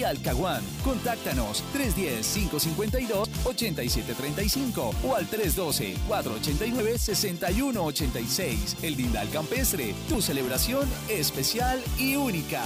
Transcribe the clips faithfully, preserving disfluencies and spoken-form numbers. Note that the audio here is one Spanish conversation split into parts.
Alcahuán. Contáctanos tres uno cero, cinco cinco dos, ocho siete tres cinco o al tres uno dos, cuatro ocho nueve, seis uno ocho seis. El Dindal Campestre, tu celebración especial y única.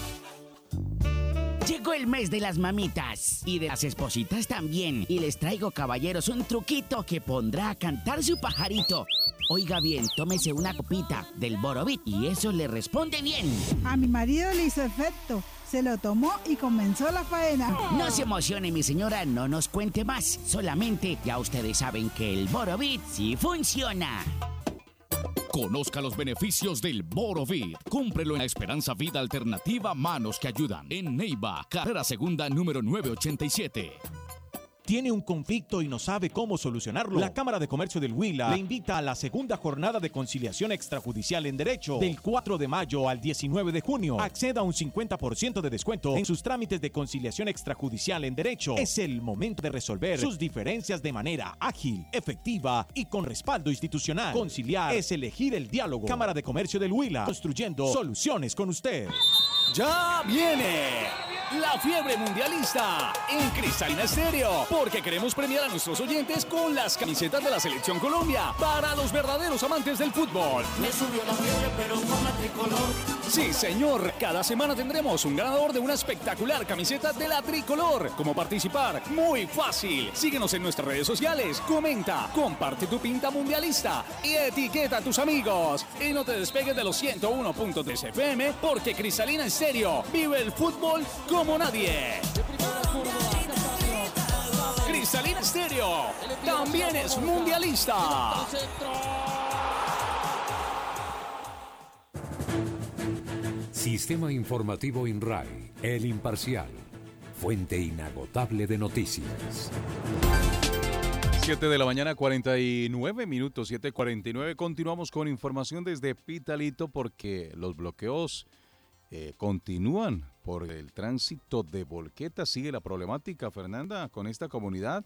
Llegó el mes de las mamitas y de las espositas también. Y les traigo, caballeros, un truquito que pondrá a cantar su pajarito. Oiga bien, tómese una copita del Borovit y eso le responde bien. A mi marido le hizo efecto. Se lo tomó y comenzó la faena. No se emocione, mi señora, no nos cuente más. Solamente ya ustedes saben que el Borovit sí funciona. Conozca los beneficios del Borovit. Cómprelo en la Esperanza Vida Alternativa Manos que Ayudan. En Neiva, carrera segunda número novecientos ochenta y siete. ¿Tiene un conflicto y no sabe cómo solucionarlo? La Cámara de Comercio del Huila le invita a la segunda jornada de conciliación extrajudicial en derecho del cuatro de mayo al diecinueve de junio. Acceda a un cincuenta por ciento de descuento en sus trámites de conciliación extrajudicial en derecho. Es el momento de resolver sus diferencias de manera ágil, efectiva y con respaldo institucional. Conciliar es elegir el diálogo. Cámara de Comercio del Huila, construyendo soluciones con usted. ¡Ya viene! La fiebre mundialista en Cristalina Estéreo, porque queremos premiar a nuestros oyentes con las camisetas de la Selección Colombia para los verdaderos amantes del fútbol. Me subió la fiebre, pero con la tricolor. Sí, señor. Cada semana tendremos un ganador de una espectacular camiseta de la Tricolor. ¿Cómo participar? Muy fácil. Síguenos en nuestras redes sociales, comenta, comparte tu pinta mundialista y etiqueta a tus amigos. Y no te despegues de los ciento uno punto tres F M, porque Cristalina Estéreo vive el fútbol como nadie. Cristalina Estéreo también es mundialista. Sistema Informativo INRAE, El Imparcial, fuente inagotable de noticias. siete de la mañana, cuarenta y nueve minutos, siete cuarenta y nueve. Continuamos con información desde Pitalito porque los bloqueos eh, continúan por el tránsito de Volqueta. Sigue la problemática, Fernanda, con esta comunidad.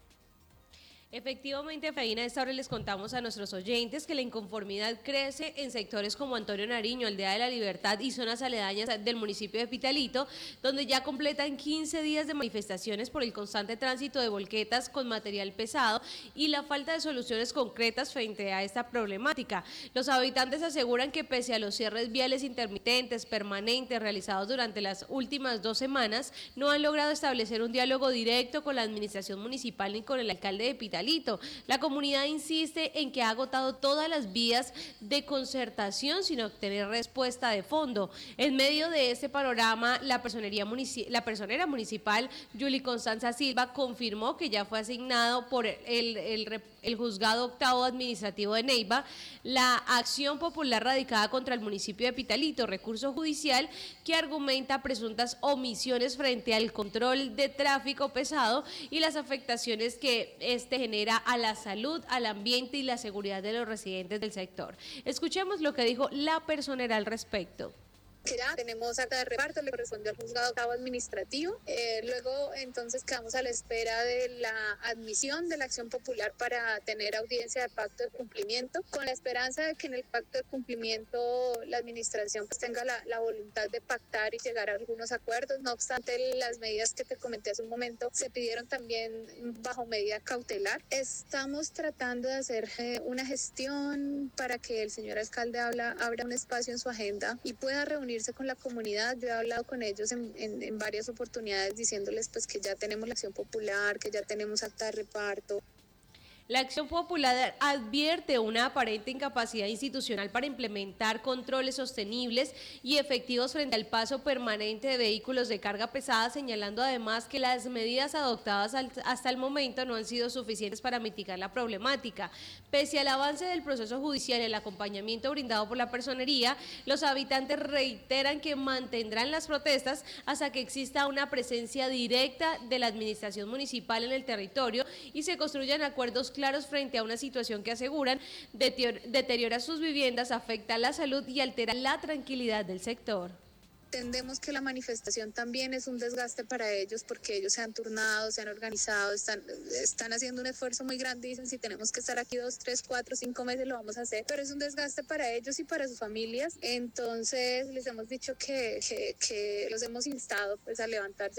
Efectivamente, Feina, a esta hora les contamos a nuestros oyentes que la inconformidad crece en sectores como Antonio Nariño, Aldea de la Libertad y zonas aledañas del municipio de Pitalito, donde ya completan quince días de manifestaciones por el constante tránsito de volquetas con material pesado y la falta de soluciones concretas frente a esta problemática. Los habitantes aseguran que pese a los cierres viales intermitentes, permanentes, realizados durante las últimas dos semanas, no han logrado establecer un diálogo directo con la administración municipal ni con el alcalde de Pitalito. La comunidad insiste en que ha agotado todas las vías de concertación sin obtener respuesta de fondo. En medio de este panorama, la personería munici- la personera municipal, Yuli Constanza Silva, confirmó que ya fue asignado por el, el, el juzgado octavo administrativo de Neiva la acción popular radicada contra el municipio de Pitalito, recurso judicial que argumenta presuntas omisiones frente al control de tráfico pesado y las afectaciones que este genera a la salud, al ambiente y la seguridad de los residentes del sector. Escuchemos lo que dijo la personera al respecto. Que ya tenemos acta de reparto, le correspondió al juzgado octavo administrativo. Eh, luego, entonces, quedamos a la espera de la admisión de la acción popular para tener audiencia de pacto de cumplimiento, con la esperanza de que en el pacto de cumplimiento la administración pues tenga la, la voluntad de pactar y llegar a algunos acuerdos. No obstante, las medidas que te comenté hace un momento se pidieron también bajo medida cautelar. Estamos tratando de hacer eh, una gestión para que el señor alcalde habla, abra un espacio en su agenda y pueda reunir con la comunidad. Yo he hablado con ellos en, en, en varias oportunidades diciéndoles pues que ya tenemos la acción popular, que ya tenemos acta de reparto. La Acción Popular advierte una aparente incapacidad institucional para implementar controles sostenibles y efectivos frente al paso permanente de vehículos de carga pesada, señalando además que las medidas adoptadas hasta el momento no han sido suficientes para mitigar la problemática. Pese al avance del proceso judicial y el acompañamiento brindado por la personería, los habitantes reiteran que mantendrán las protestas hasta que exista una presencia directa de la administración municipal en el territorio y se construyan acuerdos claros frente a una situación que aseguran deteriora sus viviendas, afecta la salud y altera la tranquilidad del sector. Entendemos que la manifestación también es un desgaste para ellos porque ellos se han turnado, se han organizado, están, están haciendo un esfuerzo muy grande y dicen si tenemos que estar aquí dos, tres, cuatro, cinco meses lo vamos a hacer, pero es un desgaste para ellos y para sus familias. Entonces les hemos dicho que, que, que los hemos instado pues a levantar ya